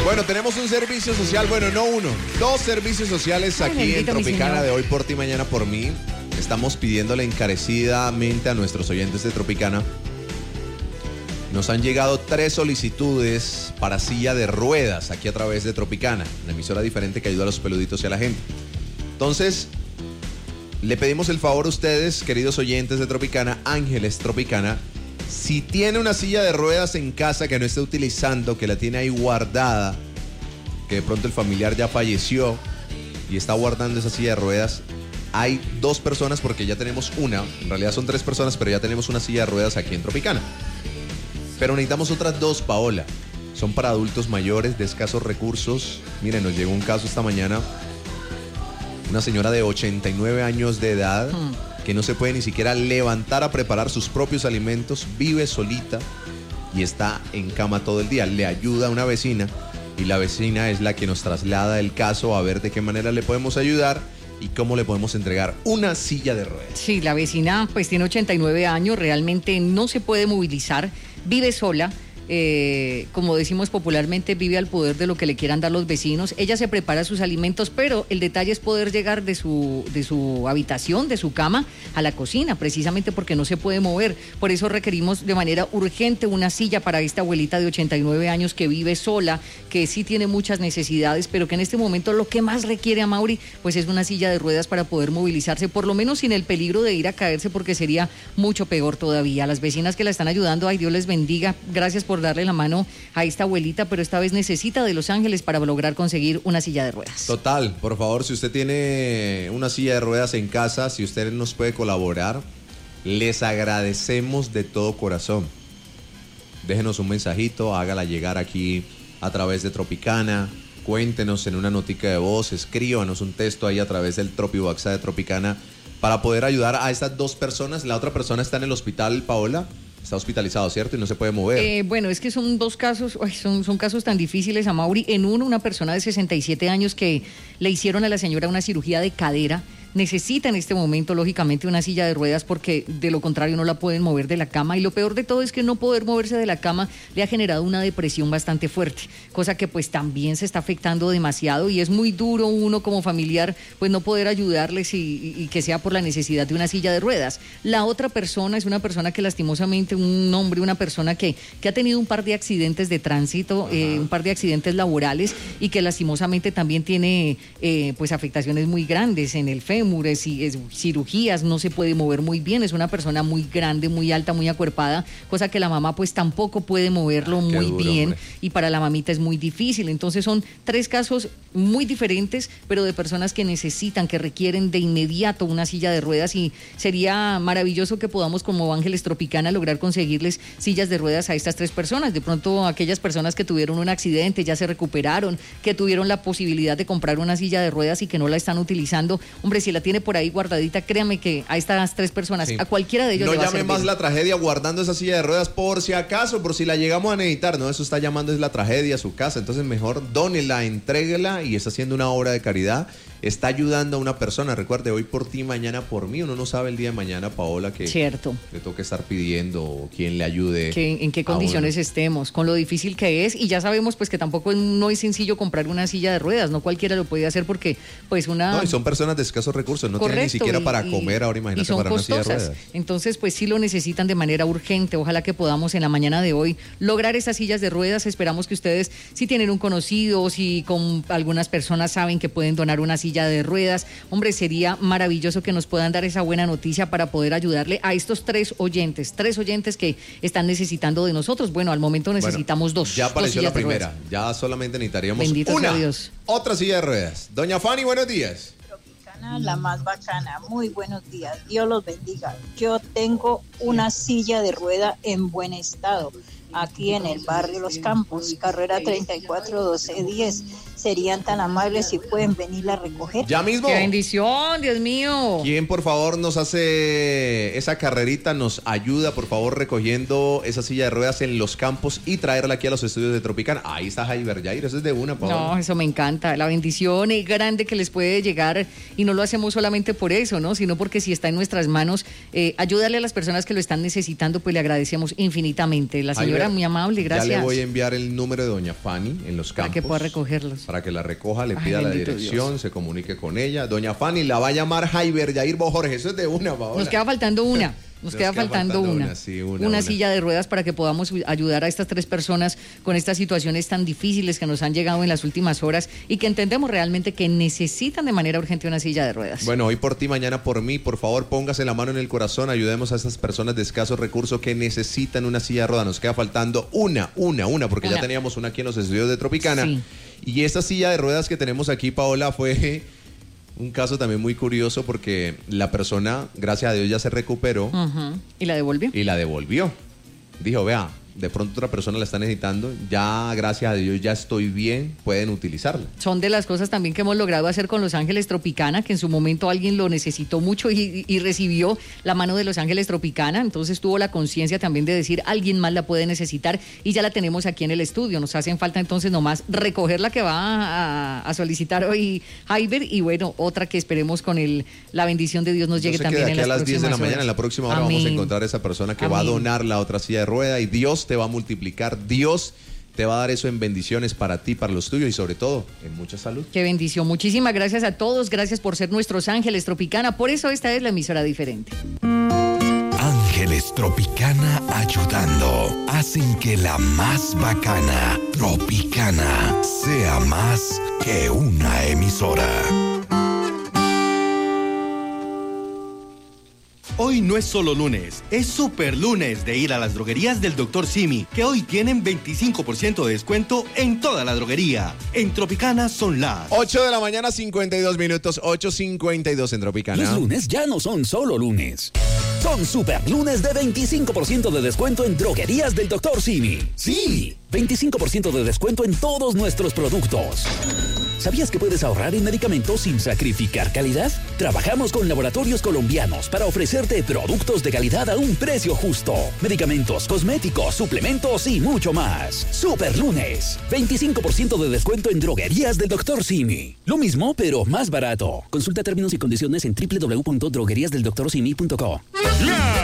Bueno, tenemos un servicio social, bueno, no uno, dos servicios sociales aquí en Tropicana de Hoy por Ti, Mañana por Mí. Estamos pidiéndole encarecidamente a nuestros oyentes de Tropicana. Nos han llegado 3 solicitudes para silla de ruedas aquí a través de Tropicana, una emisora diferente que ayuda a los peluditos y a la gente. Entonces, le pedimos el favor a ustedes, queridos oyentes de Tropicana, Ángeles Tropicana, si tiene una silla de ruedas en casa que no esté utilizando, que la tiene ahí guardada, que de pronto el familiar ya falleció y está guardando esa silla de ruedas, hay 2 personas porque ya tenemos una, en realidad son 3 personas, pero ya tenemos una silla de ruedas aquí en Tropicana. Pero necesitamos otras 2, Paola. Son para adultos mayores de escasos recursos. Miren, nos llegó un caso esta mañana. Una señora de 89 años de edad que no se puede ni siquiera levantar a preparar sus propios alimentos, vive solita y está en cama todo el día. Le ayuda una vecina y la vecina es la que nos traslada el caso a ver de qué manera le podemos ayudar y cómo le podemos entregar una silla de ruedas. Sí, la vecina pues tiene 89 años, realmente no se puede movilizar, vive sola. Como decimos popularmente, vive al poder de lo que le quieran dar los vecinos. Ella se prepara sus alimentos, pero el detalle es poder llegar de su habitación, de su cama, a la cocina, precisamente porque no se puede mover. Por eso requerimos de manera urgente una silla para esta abuelita de 89 años que vive sola, que sí tiene muchas necesidades, pero que en este momento lo que más requiere a Mauri, pues es una silla de ruedas para poder movilizarse, por lo menos sin el peligro de ir a caerse, porque sería mucho peor todavía. Las vecinas que la están ayudando, ay, Dios les bendiga. Gracias por darle la mano a esta abuelita, pero esta vez necesita de Los Ángeles para lograr conseguir una silla de ruedas. Total, por favor, si usted tiene una silla de ruedas en casa, si usted nos puede colaborar, les agradecemos de todo corazón. Déjenos un mensajito, hágala llegar aquí a través de Tropicana, cuéntenos en una notica de voz, escríbanos un texto ahí a través del Tropiboxa de Tropicana para poder ayudar a estas 2 personas. La otra persona está en el hospital, Paola. Está hospitalizado, ¿cierto? Y no se puede mover. Bueno, es que son 2 casos, son casos tan difíciles a Mauri. En uno, una persona de 67 años que le hicieron a la señora una cirugía de cadera. Necesita en este momento, lógicamente, una silla de ruedas porque de lo contrario no la pueden mover de la cama. Y lo peor de todo es que no poder moverse de la cama le ha generado una depresión bastante fuerte, cosa que pues también se está afectando demasiado y es muy duro uno como familiar pues no poder ayudarles y que sea por la necesidad de una silla de ruedas. La otra persona es una persona que lastimosamente, un hombre, una persona que ha tenido un par de accidentes de tránsito, un par de accidentes laborales y que lastimosamente también tiene pues afectaciones muy grandes en el fémur, cirugías, no se puede mover muy bien, es una persona muy grande, muy alta, muy acuerpada, cosa que la mamá pues tampoco puede moverlo muy duro, bien, hombre. Y para la mamita es muy difícil. Entonces son 3 casos muy diferentes, pero de personas que necesitan, que requieren de inmediato una silla de ruedas y sería maravilloso que podamos como Ángeles Tropicana lograr conseguirles sillas de ruedas a estas 3 personas. De pronto aquellas personas que tuvieron un accidente, ya se recuperaron, que tuvieron la posibilidad de comprar una silla de ruedas y que no la están utilizando, hombre, si la tiene por ahí guardadita, créame que a estas 3 personas, sí, a cualquiera de ellos no le va llame a más la tragedia guardando esa silla de ruedas por si acaso, por si la llegamos a necesitar, no, eso está llamando es la tragedia a su casa, entonces mejor dónela, entréguela y está haciendo una obra de caridad, está ayudando a una persona. Recuerde, hoy por ti, mañana por mí. Uno no sabe el día de mañana, Paola, que cierto, le toca estar pidiendo o quien le ayude. En qué condiciones estemos, con lo difícil que es, y ya sabemos pues que tampoco no es sencillo comprar una silla de ruedas, no cualquiera lo puede hacer porque pues una... No, y son personas de escasos recursos, no tienen ni siquiera para comer, ahora imagínate para costosas. Una silla de ruedas. Entonces pues sí lo necesitan de manera urgente, ojalá que podamos en la mañana de hoy lograr esas sillas de ruedas. Esperamos que ustedes, si tienen un conocido, si con algunas personas saben que pueden donar una silla de ruedas, hombre, sería maravilloso que nos puedan dar esa buena noticia para poder ayudarle a estos 3 oyentes que están necesitando de nosotros. Bueno, al momento necesitamos 2. Ya apareció la primera, ya solamente necesitaríamos Bendito una, sea Dios. Otra silla de ruedas. Doña Fanny, buenos días. Tropicana, la más bacana, muy buenos días, Dios los bendiga. Yo tengo una silla de rueda en buen estado, aquí en el barrio Los Campos, carrera 341210. Serían tan amables si pueden venir a recoger. Ya mismo. ¡Qué bendición, Dios mío! ¿Quién, por favor, nos hace esa carrerita, nos ayuda, por favor, recogiendo esa silla de ruedas en Los Campos y traerla aquí a los estudios de Tropicana? Ahí está Jaiber Jair, eso es de una, Paola. No, eso me encanta. La bendición grande que les puede llegar, y no lo hacemos solamente por eso, ¿no? Sino porque si está en nuestras manos ayudarle a las personas que lo están necesitando, pues le agradecemos infinitamente. La señora señora, muy amable, gracias. Ya le voy a enviar el número de doña Fanny en los campos. Para que pueda recogerlos. Para que la recoja, le pida la dirección, se comunique con ella. Doña Fanny la va a llamar Jaiber Yair Jorge, eso es de una, Paola. Nos queda faltando una. Nos queda faltando una. Sí, una silla de ruedas para que podamos ayudar a estas 3 personas con estas situaciones tan difíciles que nos han llegado en las últimas horas y que entendemos realmente que necesitan de manera urgente una silla de ruedas. Bueno, hoy por ti, mañana por mí. Por favor, póngase la mano en el corazón. Ayudemos a estas personas de escasos recursos que necesitan una silla de ruedas. Nos queda faltando una, porque ya teníamos una aquí en los estudios de Tropicana. Sí. Y esta silla de ruedas que tenemos aquí, Paola, fue un caso también muy curioso porque la persona, gracias a Dios, ya se recuperó. ¿Y la devolvió? Y la devolvió. Dijo, vea, de pronto otra persona la está necesitando, ya gracias a Dios ya estoy bien, pueden utilizarla. Son de las cosas también que hemos logrado hacer con Los Ángeles Tropicana, que en su momento alguien lo necesitó mucho y recibió la mano de Los Ángeles Tropicana, entonces tuvo la conciencia también de decir alguien más la puede necesitar y ya la tenemos aquí en el estudio. Nos hacen falta entonces nomás recoger la que va a solicitar hoy Jaiber y bueno, otra que esperemos con la bendición de Dios nos llegue también en las próximas horas. A las 10 de la mañana, en la próxima hora vamos a encontrar a esa persona que va a donar la otra silla de rueda y Dios te va a multiplicar, Dios te va a dar eso en bendiciones para ti, para los tuyos y sobre todo en mucha salud. Qué bendición. Muchísimas gracias a todos, gracias por ser nuestros Ángeles Tropicana, por eso esta es la emisora diferente. Ángeles Tropicana ayudando, hacen que la más bacana, Tropicana, sea más que una emisora. Hoy no es solo lunes, es super lunes de ir a las droguerías del Dr. Simi, que hoy tienen 25% de descuento en toda la droguería. En Tropicana son las 8 de la mañana, 52 minutos, 8:52 en Tropicana. Los lunes ya no son solo lunes. Son super lunes de 25% de descuento en droguerías del Dr. Simi. Sí, 25% de descuento en todos nuestros productos. ¿Sabías que puedes ahorrar en medicamentos sin sacrificar calidad? Trabajamos con laboratorios colombianos para ofrecerte productos de calidad a un precio justo. Medicamentos, cosméticos, suplementos y mucho más. Super lunes, 25% de descuento en droguerías del Dr. Simi. Lo mismo, pero más barato. Consulta términos y condiciones en www.drogueriasdeldoctorsimi.co.